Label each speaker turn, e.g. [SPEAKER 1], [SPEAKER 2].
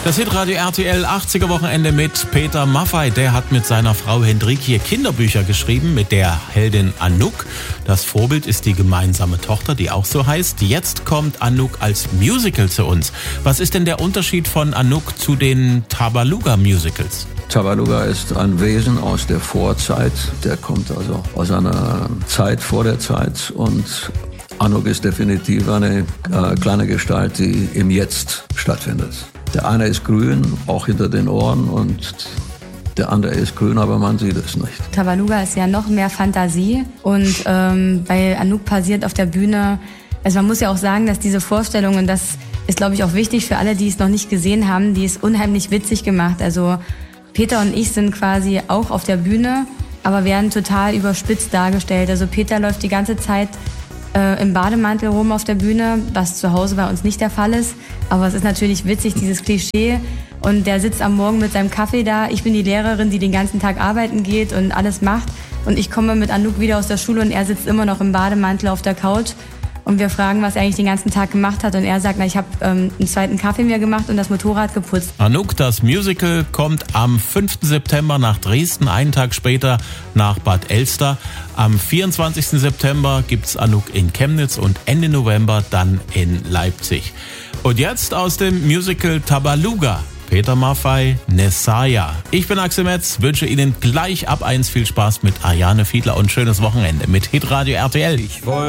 [SPEAKER 1] Das Hitradio RTL 80er Wochenende mit Peter Maffay. Der hat mit seiner Frau Hendrikie Kinderbücher geschrieben mit der Heldin Anouk. Das Vorbild ist die gemeinsame Tochter, die auch so heißt. Jetzt kommt Anouk als Musical zu uns. Was ist denn der Unterschied von Anouk zu den Tabaluga-Musicals?
[SPEAKER 2] Tabaluga ist ein Wesen aus der Vorzeit. Der kommt also aus einer Zeit vor der Zeit. Und Anouk ist definitiv eine kleine Gestalt, die im Jetzt stattfindet. Der eine ist grün, auch hinter den Ohren, und der andere ist grün, aber man sieht es nicht.
[SPEAKER 3] Tabaluga ist ja noch mehr Fantasie und bei Anouk passiert auf der Bühne, also man muss ja auch sagen, dass diese Vorstellung, und das ist, glaube ich, auch wichtig für alle, die es noch nicht gesehen haben, die ist unheimlich witzig gemacht. Also Peter und ich sind quasi auch auf der Bühne, aber werden total überspitzt dargestellt. Also Peter läuft die ganze Zeit im Bademantel rum auf der Bühne, was zu Hause bei uns nicht der Fall ist. Aber es ist natürlich witzig, dieses Klischee. Und der sitzt am Morgen mit seinem Kaffee da. Ich bin die Lehrerin, die den ganzen Tag arbeiten geht und alles macht. Und ich komme mit Anouk wieder aus der Schule und er sitzt immer noch im Bademantel auf der Couch. Und wir fragen, was er eigentlich den ganzen Tag gemacht hat. Und er sagt, ich habe einen zweiten Kaffee mehr gemacht und das Motorrad geputzt.
[SPEAKER 1] Anouk, das Musical, kommt am 5. September nach Dresden, einen Tag später nach Bad Elster. Am 24. September gibt's Anouk in Chemnitz und Ende November dann in Leipzig. Und jetzt aus dem Musical Tabaluga. Peter Maffay, Nessaya. Ich bin Axel Metz, wünsche Ihnen gleich ab 1 viel Spaß mit Ariane Fiedler und schönes Wochenende mit Hitradio RTL.